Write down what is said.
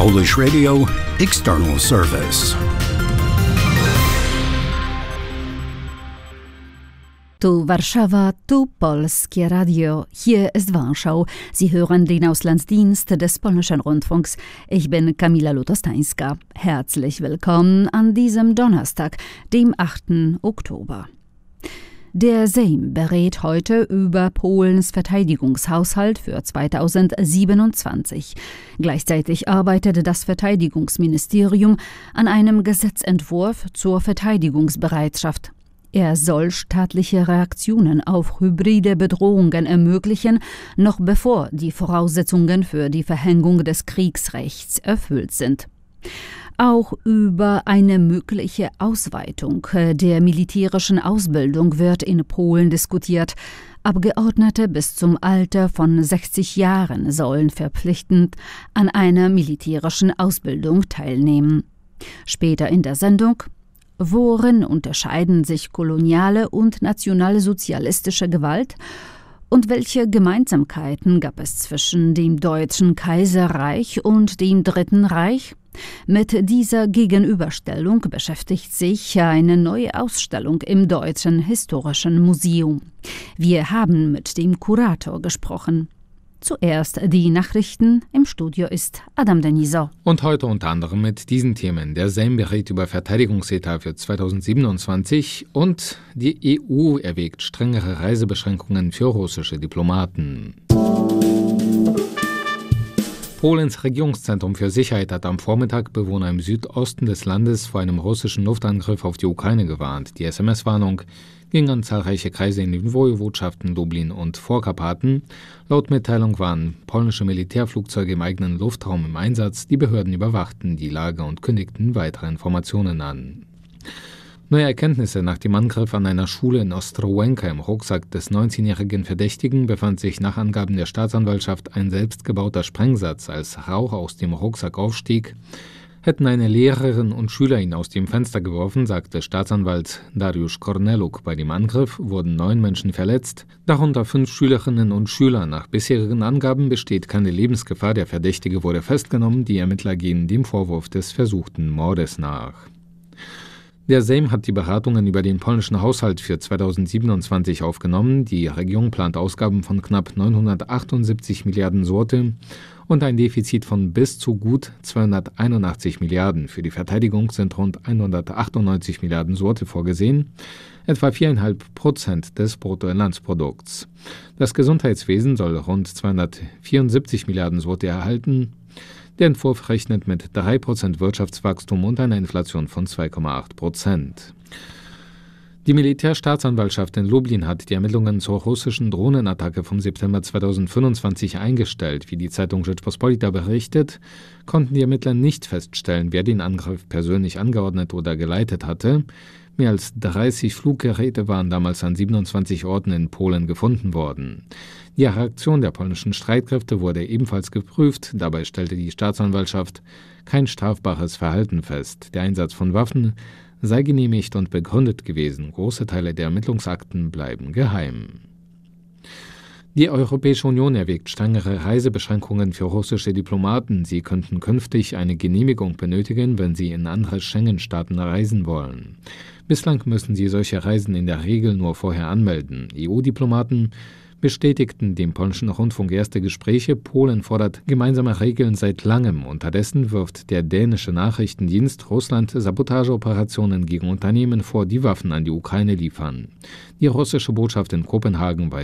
Polish Radio External Service. Tu Warszawa, tu Polskie Radio. Hier ist Warschau. Sie hören den Auslandsdienst des Polnischen Rundfunks. Ich bin Kamila Lutostańska. Herzlich willkommen an diesem Donnerstag, dem 8. Oktober. Der Sejm berät heute über Polens Verteidigungshaushalt für 2027. Gleichzeitig arbeitet das Verteidigungsministerium an einem Gesetzentwurf zur Verteidigungsbereitschaft. Er soll staatliche Reaktionen auf hybride Bedrohungen ermöglichen, noch bevor die Voraussetzungen für die Verhängung des Kriegsrechts erfüllt sind. Auch über eine mögliche Ausweitung der militärischen Ausbildung wird in Polen diskutiert. Abgeordnete bis zum Alter von 60 Jahren sollen verpflichtend an einer militärischen Ausbildung teilnehmen. Später in der Sendung: Worin unterscheiden sich koloniale und nationalsozialistische Gewalt? Und welche Gemeinsamkeiten gab es zwischen dem Deutschen Kaiserreich und dem Dritten Reich? Mit dieser Gegenüberstellung beschäftigt sich eine neue Ausstellung im Deutschen Historischen Museum. Wir haben mit dem Kurator gesprochen. Zuerst die Nachrichten. Im Studio ist Adam Deniso. Und heute unter anderem mit diesen Themen: Der Sejm berät über Verteidigungsetat für 2027 und die EU erwägt strengere Reisebeschränkungen für russische Diplomaten. Polens Regierungszentrum für Sicherheit hat am Vormittag Bewohner im Südosten des Landes vor einem russischen Luftangriff auf die Ukraine gewarnt. Die SMS-Warnung ging an zahlreiche Kreise in den Woiwodschaften Lublin und Vorkarpaten. Laut Mitteilung waren polnische Militärflugzeuge im eigenen Luftraum im Einsatz. Die Behörden überwachten die Lage und kündigten weitere Informationen an. Neue Erkenntnisse nach dem Angriff an einer Schule in Ostrołęka. Im Rucksack des 19-jährigen Verdächtigen befand sich nach Angaben der Staatsanwaltschaft ein selbstgebauter Sprengsatz. Als Rauch aus dem Rucksack aufstieg, hätten eine Lehrerin und Schüler ihn aus dem Fenster geworfen, sagte Staatsanwalt Dariusz Korneluk. Bei dem Angriff wurden 9 Menschen verletzt, darunter 5 Schülerinnen und Schüler. Nach bisherigen Angaben besteht keine Lebensgefahr. Der Verdächtige wurde festgenommen. Die Ermittler gehen dem Vorwurf des versuchten Mordes nach. Der Sejm hat die Beratungen über den polnischen Haushalt für 2027 aufgenommen. Die Regierung plant Ausgaben von knapp 978 Milliarden Zloty und ein Defizit von bis zu gut 281 Milliarden. Für die Verteidigung sind rund 198 Milliarden Zloty vorgesehen, etwa 4,5% des Bruttoinlandsprodukts. Das Gesundheitswesen soll rund 274 Milliarden Zloty erhalten. Der Entwurf rechnet mit 3% Wirtschaftswachstum und einer Inflation von 2,8%. Die Militärstaatsanwaltschaft in Lublin hat die Ermittlungen zur russischen Drohnenattacke vom September 2025 eingestellt. Wie die Zeitung Rzeczpospolita berichtet, konnten die Ermittler nicht feststellen, wer den Angriff persönlich angeordnet oder geleitet hatte. Mehr als 30 Fluggeräte waren damals an 27 Orten in Polen gefunden worden. Die Reaktion der polnischen Streitkräfte wurde ebenfalls geprüft. Dabei stellte die Staatsanwaltschaft kein strafbares Verhalten fest. Der Einsatz von Waffen sei genehmigt und begründet gewesen. Große Teile der Ermittlungsakten bleiben geheim. Die Europäische Union erwägt strengere Reisebeschränkungen für russische Diplomaten. Sie könnten künftig eine Genehmigung benötigen, wenn sie in andere Schengen-Staaten reisen wollen. Bislang müssen sie solche Reisen in der Regel nur vorher anmelden. EU-Diplomaten bestätigten dem polnischen Rundfunk erste Gespräche. Polen fordert gemeinsame Regeln seit langem. Unterdessen wirft der dänische Nachrichtendienst Russland Sabotageoperationen gegen Unternehmen vor, die Waffen an die Ukraine liefern. Die russische Botschaft in Kopenhagen weist